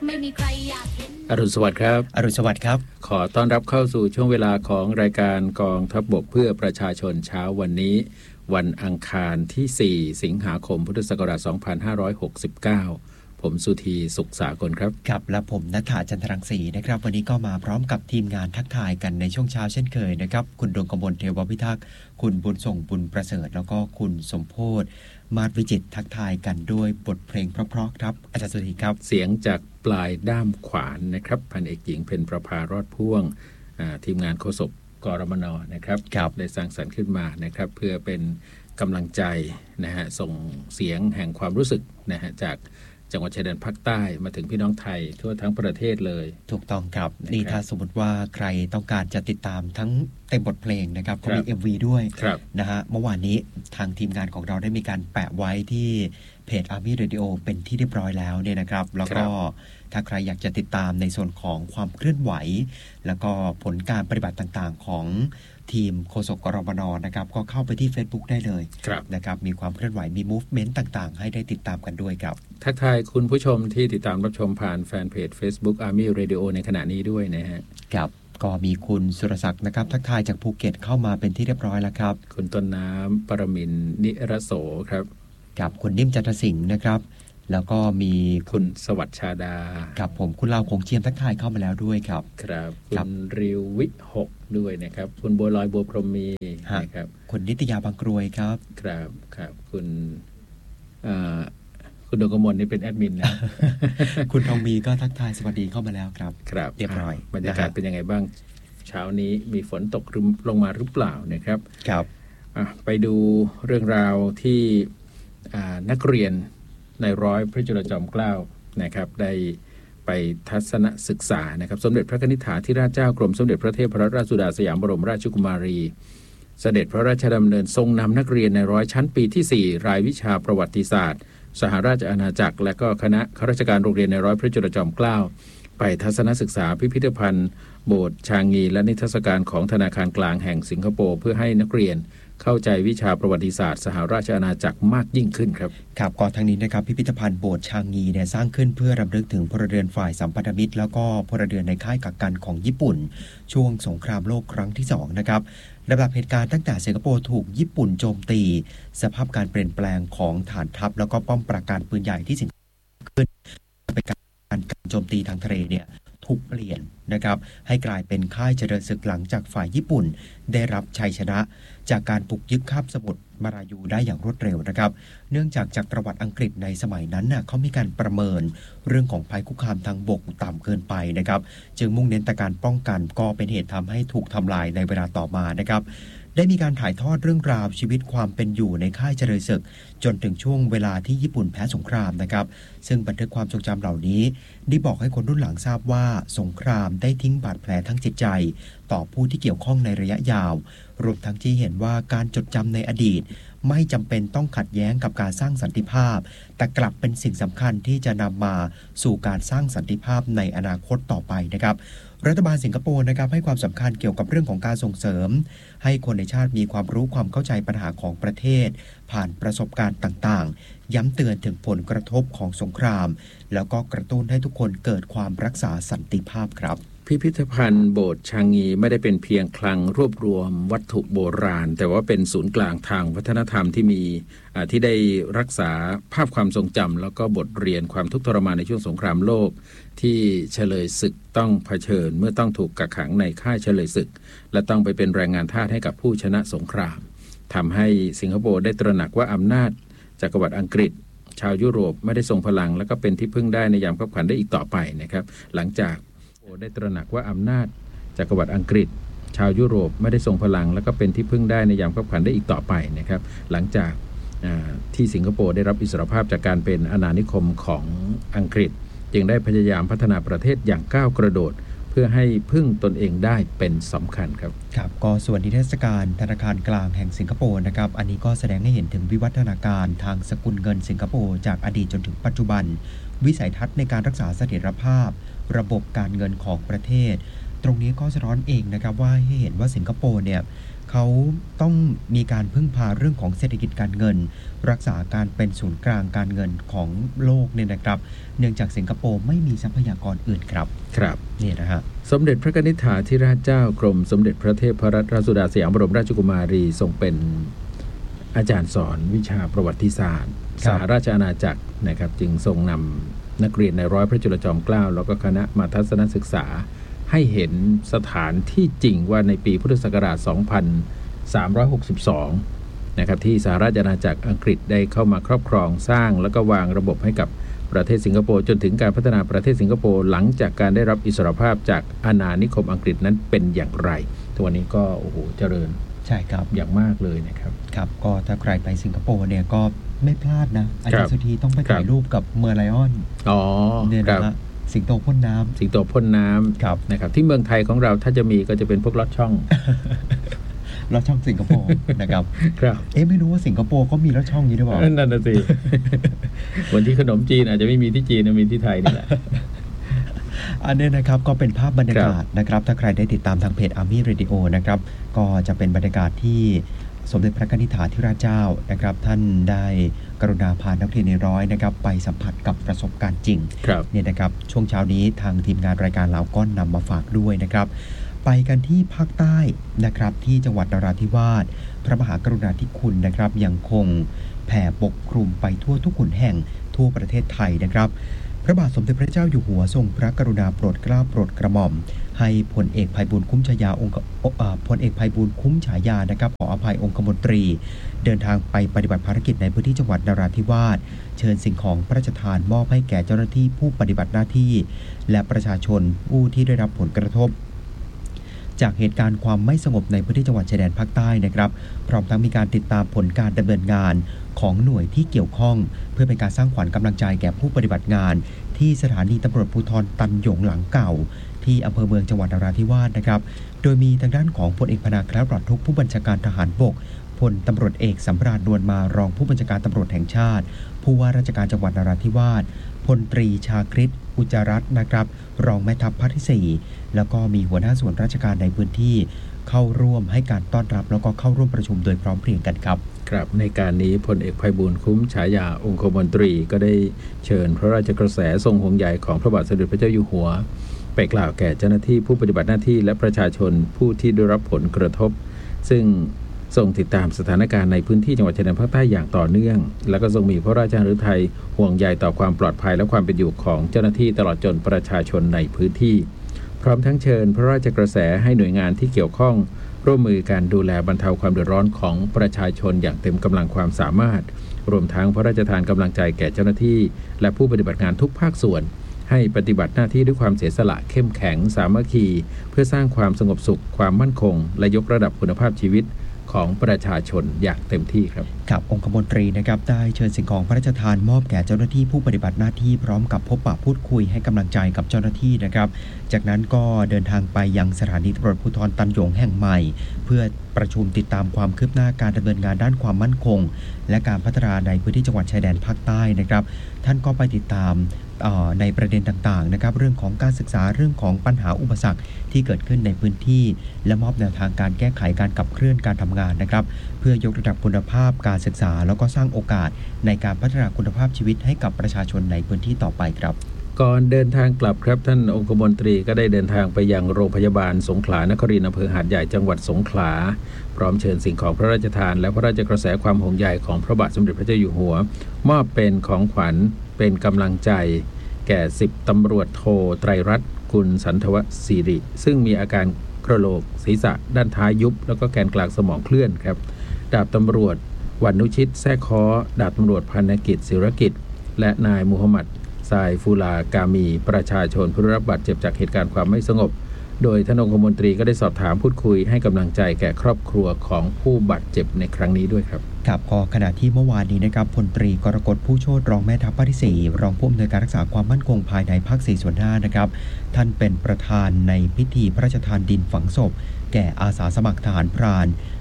ไม่มีใครอยากเห็นอรุณสวัสดิ์ครับอรุณสวัสดิ์ครับขอต้อนรับเข้าสู่ช่วงเวลาของรายการกองทัพบกเพื่อประชาชนเช้าวันนี้วันอังคารที่4สิงหาคมพุทธศักราช2569ผมสุธีสุขสากลครับครับและผมณัฐาจันทรังสีนะครับวันนี้ก็มาพร้อมกับทีมงานทักทายกันในช่วงเช้าเช่นเคยนะครับคุณดวงกมลเทวพิทักษ์คุณบุญส่งบุญประเสริฐแล้วก็คุณสมโพธิ์มาศวิจิตรทักทายกันด้วยบทเพลงเพราะๆครับอาจารย์สุธีครับเสียงจากปลายด้ามขวานนะครับพันเอกหญิงเพ็ญประภารอดพ่วงทีมงานโฆษกกรมน.นะครับได้สร้างสรรค์ขึ้นมานะครับเพื่อเป็นกำลังใจนะฮะส่งเสียงแห่งความรู้สึกนะฮะจากจังหวัดชายแดนภาคใต้มาถึงพี่น้องไทยทั่วทั้งประเทศเลยถูกต้องครับนี่ถ้าสมมติว่าใครต้องการจะติดตามทั้งเต็มบทเพลงนะครับก็มี MV ด้วยนะฮะเมื่อวานนี้ทางทีมงานของเราได้มีการแปะไว้ที่เพจ Army Radio เป็นที่เรียบร้อยแล้วเนี่ยนะครับแล้วก็ถ้าใครอยากจะติดตามในส่วนของความเคลื่อนไหวแล้วก็ผลการปฏิบัติต่างๆของทีมโฆษกกรมน.นะครับก็เข้าไปที่ Facebook ได้เลยนะครับมีความเคลื่อนไหวมี movement ต่างๆให้ได้ติดตามกันด้วยครับทักทายคุณผู้ชมที่ติดตามรับชมผ่านแฟนเพจ Facebook Army Radio ในขณะนี้ด้วยนะฮะครับก็มีคุณสุรศักดิ์นะครับทักทายจากภูเก็ตเข้ามาเป็นที่เรียบร้อยแล้วครับคุณต้นน้ำปรมินทร์นิรโสครับกับคุณนิ่มจันทสิงห์นะครับแล้วก็มีคุณสวัสดิ์ชาดาครับผมคุณเล่าคงเชียมทักทายเข้ามาแล้วด้วยครับครับคุณริววิหกด้วยนะครับคุณบัวลอยบัวพรหมีนะครับคุณนิตยาบางกรวยครับครับครับคุณดวงกมลนี่เป็นแอดมินนะคุณทองมีก็ทักทายสวัสดีเข้ามาแล้วครับครับเรียบร้อยบรรยากาศเป็นยังไงบ้างเช้านี้มีฝนตกลงมาหรือเปล่านะครับครับไปดูเรื่องราวที่นักเรียนในร้อยพระจุลจอมเกล้านะครับได้ไปทัศนศึกษานะครับสมเด็จพระนิธิถาธิราชเจ้ากรมสมเด็จพระเทพรัตนราชสุดาสยามบรมราชกุมารีเสด็จพระราชดำเนินทรงนำนักเรียนในร้อยชั้นปีที่4รายวิชาประวัติศาสตร์สหราชอาณาจักรและก็คณะข้าราชการโรงเรียนในร้อยพระจุลจอมเกล้าไปทัศนศึกษาพิพิธภัณฑ์โบสถ์ชางงีและนิทรรศการของธนาคารกลางแห่งสิงคโปร์เพื่อให้นักเรียนเข้าใจวิชาประวัติศาสตร์สหราชอาณาจักรมากยิ่งขึ้นครับครับก่อนทั้งนี้นะครับพิพิธภัณฑ์โบสถ์ชางงีเนี่ยสร้างขึ้นเพื่อรำลึกถึงพลเรือนฝ่ายสัมพันธมิตรแล้วก็พลเรือนในค่ายกักกันของญี่ปุ่นช่วงสงครามโลกครั้งที่2นะครับลำดับเหตุการณ์ตั้งแต่สิงคโปร์ถูกญี่ปุ่นโจมตีสภาพการเปลี่ยนแปลงของฐานทัพแล้วก็ป้อมปราการปืนใหญ่ที่สิงคโปร์ขึ้นเป็นการโจมตีทางทะเลเนี่ยถูกเปลี่ยนนะครับให้กลายเป็นค่ายเจริญศึกหลังจากฝ่ายญี่ปุ่นได้รับชัยชนะจากการบุกยึดคาบสมุทรมารายูได้อย่างรวดเร็วนะครับเนื่องจากประวัติอังกฤษในสมัยนั้นน่ะเขามีการประเมินเรื่องของภัยคุกคามทางบกต่ำเกินไปนะครับจึงมุ่งเน้นแต่การป้องกันก็เป็นเหตุทำให้ถูกทำลายในเวลาต่อมานะครับได้มีการถ่ายทอดเรื่องราวชีวิตความเป็นอยู่ในค่ายเจริญศึกจนถึงช่วงเวลาที่ญี่ปุ่นแพ้สงครามนะครับซึ่งบันทึกความทรงจำเหล่านี้ได้บอกให้คนรุ่นหลังทราบว่าสงครามได้ทิ้งบาดแผลทั้งจิตใจต่อผู้ที่เกี่ยวข้องในระยะยาวรวมทั้งที่เห็นว่าการจดจำในอดีตไม่จำเป็นต้องขัดแย้งกับการสร้างสันติภาพแต่กลับเป็นสิ่งสำคัญที่จะนำมาสู่การสร้างสันติภาพในอนาคตต่อไปนะครับรัฐบาลสิงคโปร์นะครับให้ความสำคัญเกี่ยวกับเรื่องของการส่งเสริมให้คนในชาติมีความรู้ความเข้าใจปัญหาของประเทศผ่านประสบการณ์ต่างๆย้ำเตือนถึงผลกระทบของสงครามแล้วก็กระตุ้นให้ทุกคนเกิดความรักษาสันติภาพครับพิพิธภัณฑ์โบสถ์ชางงีไม่ได้เป็นเพียงคลังรวบรวมวัตถุโบราณแต่ว่าเป็นศูนย์กลางทางวัฒนธรรมที่ได้รักษาภาพความทรงจำแล้วก็บทเรียนความทุกข์ทรมานในช่วงสงครามโลกที่เฉลยศึกต้องเผชิญเมื่อต้องถูกกักขังในค่ายเฉลยศึกและต้องไปเป็นแรงงานทาสให้กับผู้ชนะสงครามทำให้สิงคโปร์ได้ตระหนักว่าอำนาจจักรวรรดิอังกฤษชาวยุโรปไม่ได้ทรงพลังและก็เป็นที่พึ่งได้ในยามขับขันได้อีกต่อไปนะครับหลังจากได้ตระหนักว่าอำนาจจักรวรรดิอังกฤษชาวยุโรปไม่ได้ทรงพลังและก็เป็นที่พึ่งได้ในยามขับขันได้อีกต่อไปนะครับหลังจากที่สิงคโปร์ได้รับอิสรภาพจากการเป็นอาณานิคมของอังกฤษจึงได้พยายามพัฒนาประเทศอย่างก้าวกระโดดเพื่อให้พึ่งตนเองได้เป็นสำคัญครับครับก็ส่วนนิทรรศการธนาคารกลางแห่งสิงคโปร์นะครับอันนี้ก็แสดงให้เห็นถึงวิวัฒนาการทางสกุลเงินสิงคโปร์จากอดีตจนถึงปัจจุบันวิสัยทัศน์ในการรักษาเสถียรภาพระบบการเงินของประเทศตรงนี้ก็สะท้อนเองนะครับว่าให้เห็นว่าสิงคโปร์เนี่ยเขาต้องมีการพึ่งพาเรื่องของเศรษฐกิจการเงินรักษาการเป็นศูนย์กลางการเงินของโลกเนี่ยนะครับเนื่องจากสิงคโปร์ไม่มีทรัพยากรอื่นครับนี่นะฮะสมเด็จพระกนิษฐาธิราชเจ้ากรมสมเด็จพระเทพรัตนราชสุดาสยามบรมราชกุมารีทรงเป็นอาจารย์สอนวิชาประวัติศาสตร์สหราชอาณาจักรนะครับจึงทรงนำนักเรียนในร้อยพระจุลจอมเกล้าแล้วก็คณะมาทัศนศึกษาให้เห็นสถานที่จริงว่าในปีพุทธศักราช 2362 นะครับที่สหราชอาณาจักรอังกฤษได้เข้ามาครอบครองสร้างแล้วก็วางระบบให้กับประเทศสิงคโปร์จนถึงการพัฒนาประเทศสิงคโปร์หลังจากการได้รับอิสรภาพจากอาณานิคมอังกฤษนั้นเป็นอย่างไรตัวนี้ก็โอ้โหเจริญใช่ครับอย่างมากเลยนะครับครับก็ถ้าใครไปสิงคโปร์เนี่ยก็ไม่พลาดนะอาจารย์สุธีต้องไปถ่ายรูปกับเมอร์ไลออนเนี่ยนะสิงโตพ่นน้ำนะครับที่เมืองไทยของเราถ้าจะมีก็จะเป็นพวกลอดช่องลอดช่องสิงคโปร์นะครับไม่รู้ว่าสิงคโปร์ก็มีลอดช่องนี้ด้วยเปล่านั่นน่ะสิวันที่ขนมจีนอาจจะไม่มีที่จีนมีที่ไทยนี่แหละอันนี้นะครับก็เป็นภาพบรรยากาศนะครับถ้าใครได้ติดตามทางเพจ Army Radio นะครับก็จะเป็นบรรยากาศที่สมเด็จพระกนิษฐาธิราชเจ้านะครับท่านได้กรุณาพานักเรียนในร้อยนะครับไปสัมผัสกับประสบการณ์จริงเนี่ยนะครับช่วงเช้านี้ทางทีมงานรายการลาวก้อนนำมาฝากด้วยนะครับไปกันที่ภาคใต้นะครับที่จังหวัดนราธิวาสพระมหากรุณาธิคุณนะครับยังคงแผ่ปกคลุมไปทั่วทุกขุนแห่งทั่วประเทศไทยนะครับพระบาทสมเด็จพระเจ้าอยู่หัวทรงพระกรุณาโปรดเกล้าโปรดกระหม่อมให้พลเอกไพบูลย์คุ้มฉายาพลเอกไพบูลย์คุ้มฉายานะครับขออภัยองคมนตรีเดินทางไปปฏิบัติภารกิจในพื้นที่จังหวัดนราธิวาสเชิญสิ่งของพระราชทานมอบให้แก่เจ้าหน้าที่ผู้ปฏิบัติหน้าที่และประชาชนผู้ที่ได้รับผลกระทบจากเหตุการณ์ความไม่สงบในพื้นที่จังหวัดชายแดนภาคใต้นะครับพร้อมทั้งมีการติดตามผลการดำเนินงานของหน่วยที่เกี่ยวข้องเพื่อเป็นการสร้างขวัญกำลังใจแก่ผู้ปฏิบัติงานที่สถานีตำรวจภูธรตันหยงหลังเก่าที่อำเภอเมืองจังหวัดนราธิวาสนะครับโดยมีทางด้านของพลเอกพนาแคล้วปลอดทุกข์ผู้บัญชาการทหารบกพลตำรวจเอกสำราญนวลมารองผู้บัญชาการตำรวจแห่งชาติผู้ว่าราชการจังหวัดนราธิวาสพลตรีชาคริตอุจจารัตน์นะครับรองแม่ทัพภาคที่4แล้วก็มีหัวหน้าส่วนราชการในพื้นที่เข้าร่วมให้การต้อนรับแล้วก็เข้าร่วมประชุมโดยพร้อมเพรียงกันครับครับในการนี้พลเอกไพบูลย์คุ้มฉายาองคมนตรีก็ได้เชิญพระราชกระแสทรงห่วงใยของพระบาทสมเด็จพระเจ้าอยู่หัวไปกล่าวแก่เจ้าหน้าที่ผู้ปฏิบัติหน้าที่และประชาชนผู้ที่ได้รับผลกระทบซึ่งทรงติดตามสถานการณ์ในพื้นที่จังหวัดชายแดนภาคใต้อย่างต่อเนื่องและก็ทรงมีพระราชฤทัยห่วงใยต่อความปลอดภัยและความเป็นอยู่ของเจ้าหน้าที่ตลอดจนประชาชนในพื้นที่พร้อมทั้งเชิญพระราชกระแสให้หน่วยงานที่เกี่ยวข้องร่วมมือการดูแลบรรเทาความเดือดร้อนของประชาชนอย่างเต็มกำลังความสามารถรวมทั้งพระราชทานกำลังใจแก่เจ้าหน้าที่และผู้ปฏิบัติงานทุกภาคส่วนให้ปฏิบัติหน้าที่ด้วยความเสียสละเข้มแข็งสามัคคีเพื่อสร้างความสงบสุขความมั่นคงและยกระดับคุณภาพชีวิตของประชาชนอย่างเต็มที่ครับครับองคมนตรีนะครับได้เชิญสิ่งของพระราชทานมอบแก่เจ้าหน้าที่ผู้ปฏิบัติหน้าที่พร้อมกับพบปะพูดคุยให้กำลังใจกับเจ้าหน้าที่นะครับจากนั้นก็เดินทางไปยังสถานีตำรวจภูธรตันหยงแห่งใหม่เพื่อประชุมติดตามความคืบหน้าการดำเนินงานด้านความมั่นคงและการพัฒนาในพื้นที่จังหวัดชายแดนภาคใต้นะครับท่านก็ไปติดตามในประเด็นต่างๆนะครับเรื่องของการศึกษาเรื่องของปัญหาอุปสรรคที่เกิดขึ้นในพื้นที่และมอบแนวทางการแก้ไขการขับเคลื่อนการทำงานนะครับเพื่อยกระดับคุณภาพการศึกษาแล้วก็สร้างโอกาสในการพัฒนาคุณภาพชีวิตให้กับประชาชนในพื้นที่ต่อไปครับก่อนเดินทางกลับครับท่านองคมนตรีก็ได้เดินทางไปยังโรงพยาบาลสงขลานครินทร์อำเภอหาดใหญ่จังหวัดสงขลาพร้อมเชิญสิ่งของพระราชทานและพระราชกระแสความห่วงใยของพระบาทสมเด็จพระเจ้าอยู่หัวมอบเป็นของขวัญเป็นกำลังใจแก่10ตำรวจโทไตรรัตน์กุลสันทวศิริซึ่งมีอาการกระโหลกศีรษะด้านท้ายยุบแล้วก็แกนกลางสมองเคลื่อนครับดาบตำรวจวรรณุชิตแท้ค้อดาบตำรวจพันกิจศิรกิจและนายมูฮัมหมัดซายฟูลากามีประชาชนผู้ได้รับบาดเจ็บจากเหตุการณ์ความไม่สงบโดยท่านองคมนตรีก็ได้สอบถามพูดคุยให้กำลังใจแก่ครอบครัวของผู้บาดเจ็บในครั้งนี้ด้วยครับครับก็ขณะที่เมื่อวานนี้นะครับพลตรีกรกฎผู้โชติรองแม่ทัพภาคที่4รองผู้อำนวยการรักษาความมั่นคงภายในภาค4ส่วน5นะครับท่านเป็นประธานในพิธีพระราชทานดินฝังศพแก่อาสาสมัครทหารพราน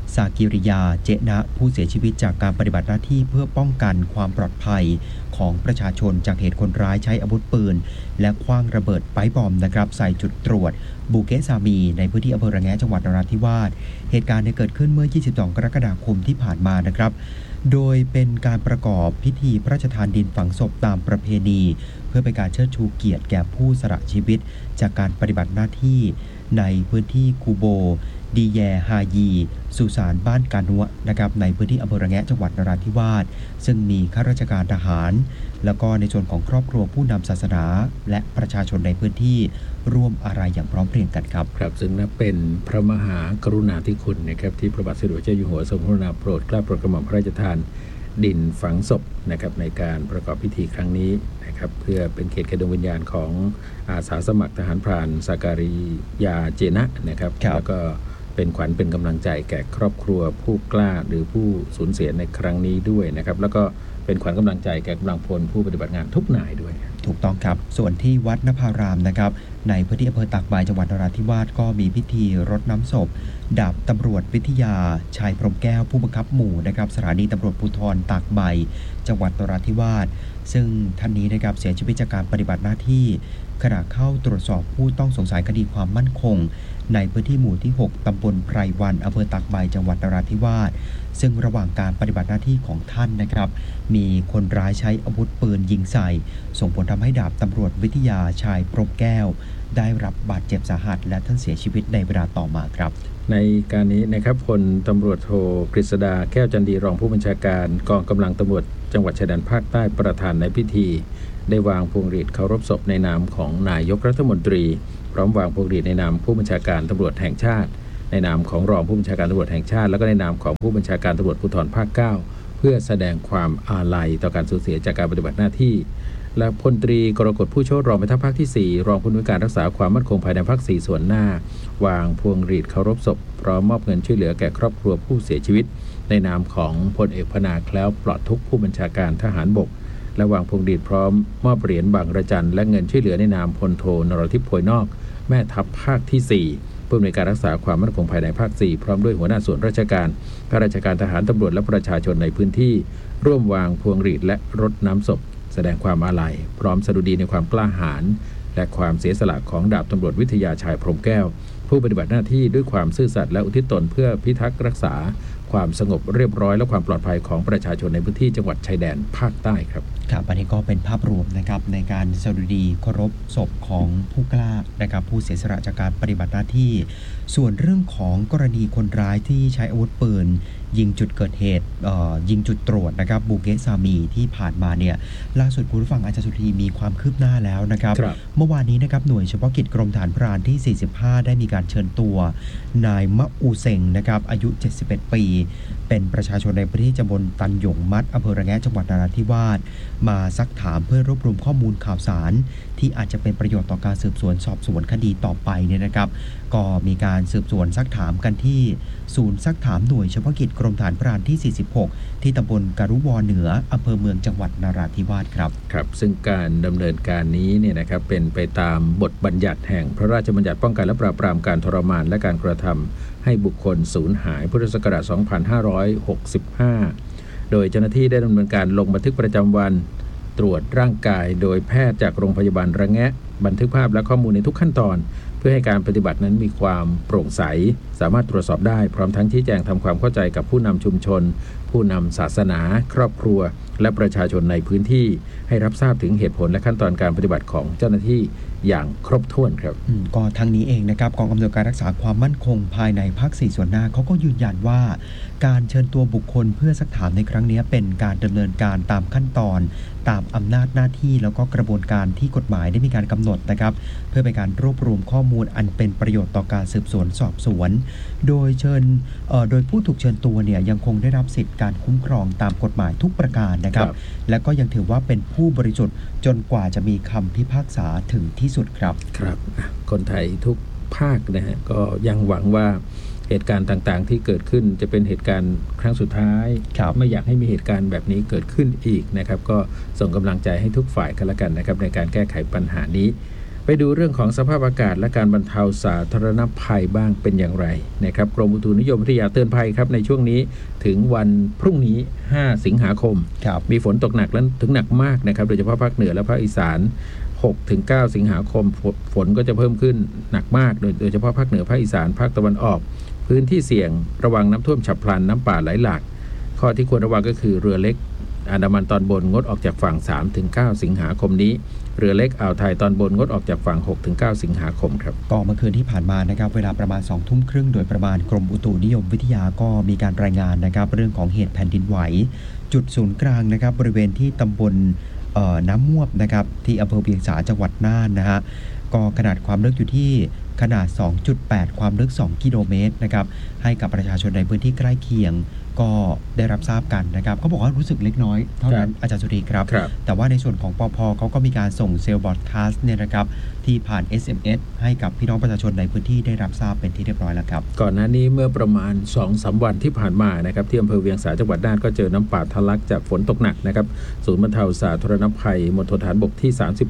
สากิริยาเจนะผู้เสียชีวิตจากการปฏิบัติหน้าที่เพื่อป้องกันความปลอดภัยของประชาชนจากเหตุคนร้ายใช้อาวุธปืนและขว้างระเบิดไปบอมนะครับใส่จุดตรวจบูเกซามีในพื้นที่อำเภอระแงะจังหวัดนราธิวาสเหตุการณ์เกิดขึ้นเมื่อ 22 กรกฎาคมที่ผ่านมานะครับโดยเป็นการประกอบพิธีพระราชทานดินฝังศพตามประเพณีเพื่อเป็นการเชิดชูเกียรติแก่ผู้สละชีวิตจากการปฏิบัติหน้าที่ในพื้นที่คูโบดีแยฮายีสุสานบ้านกานัวนะครับในพื้นที่อำเภอระแงะจังหวัดนราธิวาสซึ่งมีข้าราชการทหารแล้วก็ในส่วนของครอบครัวผู้นำศาสนาและประชาชนในพื้นที่ร่วมอาลัยอย่างพร้อมเพรียงกันครับครับซึ่งนับเป็นพระมหากรุณาธิคุณนะครับที่พระบาทสมเด็จพระเจ้าอยู่หัวทรงกรุณาโปรดเกล้าโปรดกระหม่อมพระราชทานดินฝังศพนะครับในการประกอบพิธีครั้งนี้นะครับเพื่อเป็นเกียรติแก่ดวงวิญญาณของอาสาสมัครทหารพรานสาการิยาเจนะนะครับแล้วก็เป็นขวัญเป็นกำลังใจแก่ครอบครัวผู้กล้าหรือผู้สูญเสียในครั้งนี้ด้วยนะครับแล้วก็เป็นขวัญกำลังใจแก่กำลังพลผู้ปฏิบัติงานทุกนายด้วยถูกต้องครับส่วนที่วัดนภารามนะครับในพื้นที่อำเภอตากใบจังหวัดนราธิวาสก็มีพิธีรดน้ำศพดาบตำรวจวิทยาชัยพรหมแก้วผู้บังคับหมู่นะครับสถานีตำรวจภูธรตากใบจังหวัดนราธิวาสซึ่งท่านนี้นะครับเสียชีวิตจากการปฏิบัติหน้าที่ขณะเข้าตรวจสอบผู้ต้องสงสัยคดีความมั่นคงในพื้นที่หมู่ที่ 6 ตำบลไพรวันอำเภอตากใบจังหวัดนราธิวาสซึ่งระหว่างการปฏิบัติหน้าที่ของท่านนะครับมีคนร้ายใช้อาวุธปืนยิงใส่ส่งผลทำให้ดาบตำรวจวิทยาชัยพรหมแก้วได้รับบาดเจ็บสาหัสและท่านเสียชีวิตในเวลาต่อมาครับในการนี้นะครับพลตำรวจโทกฤษดาแก้วจันดีรองผู้บัญชาการกองกำลังตำรวจจังหวัดชายแดนภาคใต้ประธานในพิธีได้วางพวงหรีดเคารพศพในนามของนายกรัฐมนตรีพร้อมวางพวงหรีดในนามผู้บัญชาการตำรวจแห่งชาติในนามของรองผู้บัญชาการตำรวจแห่งชาติแล้วก็ในนามของผู้บัญชาการตำรวจภูธรภาค 9เพื่อแสดงความอาลัยต่อการสูญเสียจากการปฏิบัติหน้าที่และพลตรีกรกฎผู้โชติรองแม่ทัพภาคที่4รองผู้อำนวยการรักษาความมั่นคงภายในภาค4ส่วนหน้าวางพวงหรีดเคารพศพพร้อมมอบเงินช่วยเหลือแก่ครอบครัวผู้เสียชีวิตในนามของพลเอกพนาแคล้วปลอดทุกข์ผู้บัญชาการทหารบกและวางพวงหรีดพร้อมมอบเหรียญบางระจันและเงินช่วยเหลือในนามพลโทนรทิพย์โพยนอกแม่ทัพภาคที่4ผู้อำนวยการรักษาความมั่นคงภายในภาค4พร้อมด้วยหัวหน้าส่วนราชการข้าราชการทหารตำรวจและประชาชนในพื้นที่ร่วมวางพวงหรีดและรดน้ำศพแสดงความอาลัยพร้อมสดุดีในความกล้าหาญและความเสียสละของดาบตำรวจวิทยาชัยพรหมแก้วผู้ปฏิบัติหน้าที่ด้วยความซื่อสัตย์และอุทิศตนเพื่อพิทักษ์รักษาความสงบเรียบร้อยและความปลอดภัยของประชาชนในพื้นที่จังหวัดชายแดนภาคใต้ครับครับอันนี้ก็เป็นภาพรวมนะครับในการสดุดีเคารพศพของผู้กล้านะครับผู้เสียสละจากการปฏิบัติหน้าที่ส่วนเรื่องของกรณีคนร้ายที่ใช้อาวุธปืนยิงจุดเกิดเหตุยิงจุดตรวจนะครับบูเกซามีที่ผ่านมาเนี่ยล่าสุดคุณผู้ฟังอาจารย์สุธีมีความคืบหน้าแล้วนะครับเมื่อวานนี้นะครับหน่วยเฉพาะกิจกรมทหารพรานที่45ได้มีการเชิญตัวนายมะอูเซงนะครับอายุ71ปีเป็นประชาชนในพื้นที่ตำบลตันหยงมัดอำเภอระแงะจังหวัดนราธิวาสมาซักถามเพื่อรวบรวมข้อมูลข่าวสารที่อาจจะเป็นประโยชน์ต่อการสืบสวนสอบสวนคดีต่อไปเนี่ยนะครับก็มีการสืบสวนซักถามกันที่ศูนย์ซักถามหน่วยเฉพาะกิจกรมทหารพรานที่46ที่ตำบลการุวอเหนืออำเภอเมืองจังหวัดนราธิวาสครับครับซึ่งการดำเนินการนี้เนี่ยนะครับเป็นไปตามบทบัญญัติแห่งพระราชบัญญัติป้องกันและปราบปรามการทรมานและการกระทำให้บุคคลสูญหายพุทธศักราช2565โดยเจ้าหน้าที่ได้ดำเนินการลงบันทึกประจำวันตรวจร่างกายโดยแพทย์จากโรงพยาบาลระแงะบันทึกภาพและข้อมูลในทุกขั้นตอนเพื่อให้การปฏิบัตินั้นมีความโปร่งใสสามารถตรวจสอบได้พร้อมทั้งชี้แจงทำความเข้าใจกับผู้นำชุมชนผู้นำศาสนาครอบครัวและประชาชนในพื้นที่ให้รับทราบถึงเหตุผลและขั้นตอนการปฏิบัติของเจ้าหน้าที่อย่างครบถ้วนครับก็ทั้งนี้เองนะครับกองอำนวยการรักษาความมั่นคงภายในภาค4ส่วนหน้าเขาก็ยืนยันว่าการเชิญตัวบุคคลเพื่อซักถามในครั้งนี้เป็นการดำเนินการตามขั้นตอนตามอำนาจหน้าที่แล้วก็กระบวนการที่กฎหมายได้มีการกำหนดนะครับเพื่อเป็นการรวบรวมข้อมูลอันเป็นประโยชน์ต่อการสืบสวนสอบสวนโดยผู้ถูกเชิญตัวเนี่ยยังคงได้รับสิทธิการคุ้มครองตามกฎหมายทุกประการนะครับและก็ยังถือว่าเป็นผู้บริสุทธิ์จนกว่าจะมีคำพิพากษาถึงที่สุดครับครับคนไทยทุกภาคนะฮะก็ยังหวังว่าเหตุการณ์ต่างๆที่เกิดขึ้นจะเป็นเหตุการณ์ครั้งสุดท้ายไม่อยากให้มีเหตุการณ์แบบนี้เกิดขึ้นอีกนะครับก็ส่งกำลังใจให้ทุกฝ่ายกันละกันนะครับในการแก้ไขปัญหานี้ไปดูเรื่องของสภาพอากาศและการบรรเทาสาธารณภัยบ้างเป็นอย่างไรนะครับกรมอุตุนิยมวิทยาเตือนภัยครับในช่วงนี้ถึงวันพรุ่งนี้5สิงหาคมมีฝนตกหนักและถึงหนักมากนะครับโดยเฉพาะภาคเหนือและภาคอีสาน6-9 สิงหาคมฝนก็จะเพิ่มขึ้นหนักมากโดยเฉพาะภาคเหนือภาคอีสานภาคตะวันออกพื้นที่เสี่ยงระวังน้ำท่วมฉับพลันน้ำป่าไหลหลากข้อที่ควรระวังก็คือเรือเล็กอันดามันตอนบนงดออกจากฝั่ง 3-9 สิงหาคมนี้เรือเล็กอ่าวไทยตอนบนงดออกจากฝั่ง 6-9 สิงหาคมครับก็เมื่อคืนที่ผ่านมานะครับเวลาประมาณ 20:30 น.โดยประมาณกรมอุตุนิยมวิทยาก็มีการรายงานนะครับเรื่องของเหตุแผ่นดินไหวจุดศูนย์กลางนะครับบริเวณที่ตำบลน้ำมวบนะครับที่อำเภอเวียงสาจังหวัดน่านนะฮะก็ขนาดความลึกอยู่ที่ขนาด 2.8 ความลึก 2 กิโลเมตรนะครับให้กับประชาชนในพื้นที่ใกล้เคียงก็ได้รับทราบกันนะครับเขาบอกว่ารู้สึกเล็กน้อยเท่านั้นอาจารย์สุรีครับแต่ว่าในส่วนของปภ.เขาก็มีการส่งเซลล์บอร์ดคาสต์เนี่ยนะครับที่ผ่าน SMS ให้กับพี่น้องประชาชนในพื้นที่ได้รับทราบเป็นที่เรียบร้อยแล้วครับก่อนหน้านี้เมื่อประมาณ 2-3 วันที่ผ่านมานะครับที่อำเภอเวียงสาจังหวัดน่านก็เจอน้ำป่าทะลักจากฝนตกหนักนะครับศูนย์บรรเทาสาธารณภัยมณฑลทหารบกที่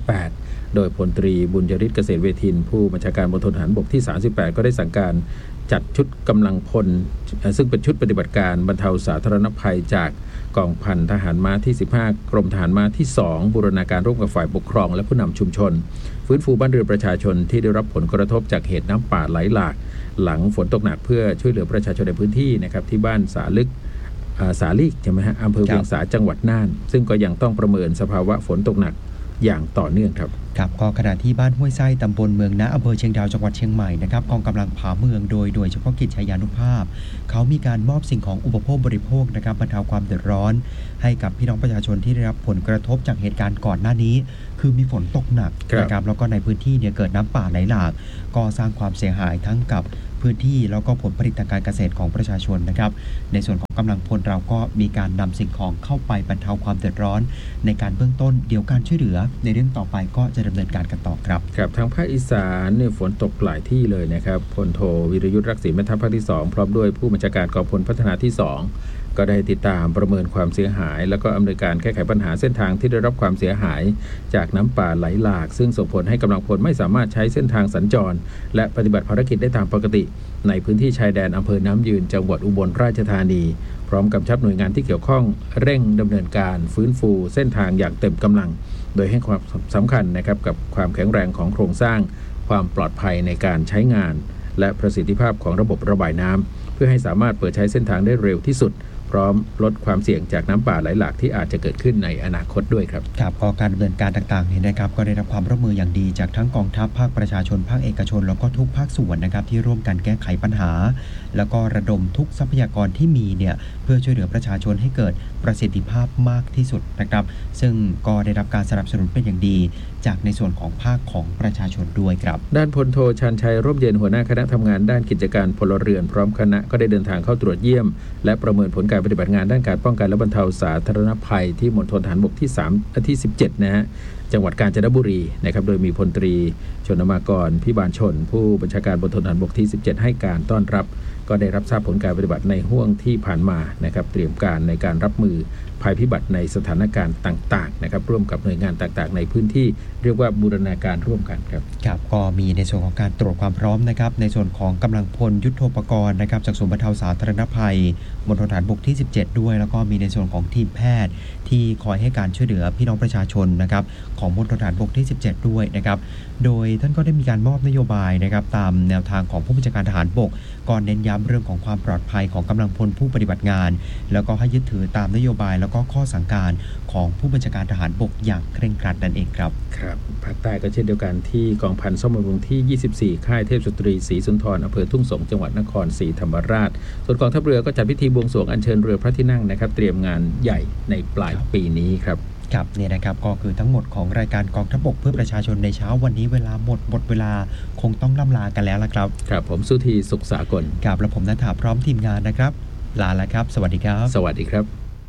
38โดยพลตรีบุญยริศเกษตรเวทินผู้บัญชาการมณฑลทหารบกที่ 38ก็ได้สั่งการจัดชุดกำลังพลซึ่งเป็นชุดปฏิบัติการบรรเทาสาธารณภัยจากกองพันทหารม้าที่15กรมทหารม้าที่2บูรณาการร่วมกับฝ่ายปกครองและผู้นำชุมชนฟื้นฟูบ้านเรือนประชาชนที่ได้รับผลกระทบจากเหตุน้ำป่าไหลหลากหลังฝนตกหนักเพื่อช่วยเหลือประชาชนในพื้นที่นะครับที่บ้านสาลีกใช่ไหมฮะอำเภอเวียงสาจังหวัดน่านซึ่งก็ยังต้องประเมินสภาวะฝนตกหนักอย่างต่อเนื่องครับครับก็ขณะที่บ้านห้วยไส้ตำบลเมืองนะอำเภอเชียงดาวจังหวัดเชียงใหม่นะครับกองกำลังผาเมืองโดยเฉพาะกิจชัยานุภาพเขามีการมอบสิ่งของอุปโภคบริโภคนะครับบรรเทาความเดือดร้อนให้กับพี่น้องประชาชนที่ได้รับผลกระทบจากเหตุการณ์ก่อนหน้านี้คือมีฝนตกหนักนะครับแล้วก็ในพื้นที่เนี่ยเกิดน้ำป่าไหลหลากก็สร้างความเสียหายทั้งกับพื้นที่แล้วก็ผลผลิตทางการเกษตรของประชาชนนะครับในส่วนของกำลังพลเราก็มีการนำสิ่งของเข้าไปบรรเทาความเดือดร้อนในการเบื้องต้นเดี๋ยวการช่วยเหลือในเรื่องต่อไปก็จะดำเนินการกันต่อครับครับทางภาคอีสานเนี่ยฝนตกหลายที่เลยนะครับพลโทวิรยุทธ์รักษีแม่ทัพภาคที่2พร้อมด้วยผู้บัญชาการกองพลพัฒนาที่2ก็ได้ติดตามประเมินความเสียหายแล้วก็อำนวยการแก้ไขปัญหาเส้นทางที่ได้รับความเสียหายจากน้ำป่าไหลหลากซึ่งส่งผลให้กำลังพลไม่สามารถใช้เส้นทางสัญจรและปฏิบัติภารกิจได้ตามปกติในพื้นที่ชายแดนอำเภอน้ำยืนจังหวัดอุบลราชธานีพร้อมกำชับหน่วยงานที่เกี่ยวข้องเร่งดำเนินการฟื้นฟูเส้นทางอย่างเต็มกำลังโดยให้ความสำคัญนะครับกับความแข็งแรงของโครงสร้างความปลอดภัยในการใช้งานและประสิทธิภาพของระบบระบายน้ำเพื่อให้สามารถเปิดใช้เส้นทางได้เร็วที่สุดพร้อมลดความเสี่ยงจากน้ำป่าไหลหลากที่อาจจะเกิดขึ้นในอนาคตด้วยครับครับก็การดำเนินการต่างๆเนี่ยนะครับก็ได้รับความร่วมมืออย่างดีจากทั้งกองทัพภาคประชาชนภาคเอกชนแล้วก็ทุกภาคส่วนนะครับที่ร่วมกันแก้ไขปัญหาแล้วก็ระดมทุกทรัพยากรที่มีเนี่ยเพื่อช่วยเหลือประชาชนให้เกิดประสิทธิภาพมากที่สุดนะครับซึ่งก็ได้รับการสนับสนุนเป็นอย่างดีจากในส่วนของภาคของประชาชนด้วยครับด้านพลโทชันชัยร่มเย็นหัวหน้าคณะทำงานด้านกิจการพลเรือนพร้อมคณะก็ได้เดินทางเข้าตรวจเยี่ยมและประเมินผลการปฏิบัติงานด้านการป้องกันและบรรเทาสาธารณภัยที่มณฑลทหารบกที่17นะฮะจังหวัดกาญจนบุรีนะครับโดยมีพลตรีชนมากรพิบาลชนผู้บัญชาการมณฑลทหารบกที่17ให้การต้อนรับก็ได้รับทราบผลการปฏิบัติในห้วงที่ผ่านมานะครับเตรียมการในการรับมือภัยพิบัติในสถานการณ์ต่างๆนะครับร่วมกับหน่วยงานต่างๆในพื้นที่เรียกว่าบูรณาการร่วมกันครับครับก็มีในส่วนของการตรวจความพร้อมนะครับในส่วนของกำลังพลยุทโธปกรณ์นะครับจากศูนย์บรรเทาสาธารณภัยมณฑลทหารบกที่17ด้วยแล้วก็มีในส่วนของทีมแพทย์ที่คอยให้การช่วยเหลือพี่น้องประชาชนนะครับของมณฑลทหารบกที่17ด้วยนะครับโดยท่านก็ได้มีการมอบนโยบายนะครับตามแนวทางของผู้บัญชาการทหารบกก่อนเน้นย้ำเรื่องของความปลอดภัยของกำลังพลผู้ปฏิบัติงานแล้วก็ให้ยึดถือตามนโยบายแล้วก็ข้อสั่งการของผู้บัญชาการทหารบกอย่างเคร่งครัดนั่นเองครับครับภาคใต้ก็เช่นเดียวกันที่กองพันซ่อมบำรุงที่24ค่ายเทพสตรีศรีสุนทรอำเภอทุ่งสงจังหวัดนครศรีธรรมราชส่วนกองทัพเรือก็จัดพิธีบวงสรวงอัญเชิญเรือพระที่นั่งนะครับเตรียมงานใหญ่ในปลายปีนี้ครับครับเนี่ยนะครับก็คือทั้งหมดของรายการกองทัพบกเพื่อประชาชนในเช้าวันนี้เวลาหมดเวลาคงต้องล่ำลากันแล้วละครับครับผมสุธีสุขสากลครับและผมณัฐาพร้อมทีมงานนะครับลาแล้วครับสวัสดีครับสวัสดีครับ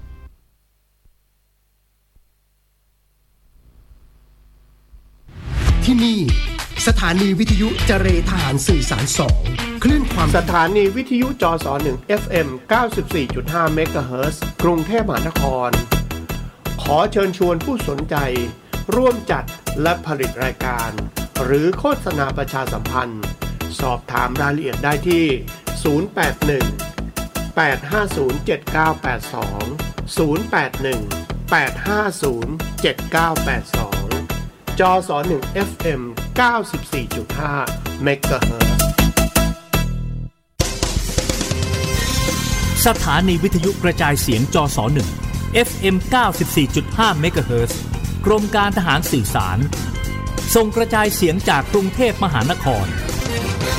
ที่นี่สถานีวิทยุเจรทหารสื่อสาร2คลื่นความสถานีวิทยุจส1 FM 94.5 เมกะเฮิรตซ์กรุงเทพมหานครขอเชิญชวนผู้สนใจร่วมจัดและผลิตรายการหรือโฆษณาประชาสัมพันธ์สอบถามรายละเอียดได้ที่ 081 850 7982 081 850 7982 จส1 FM 94.5 เมกะเฮิรตซ์สถานีวิทยุกระจายเสียงจส1 FM 94.5 เมกะเฮิรตซ์กรมการทหารสื่อสารส่งกระจายเสียงจากกรุงเทพมหานคร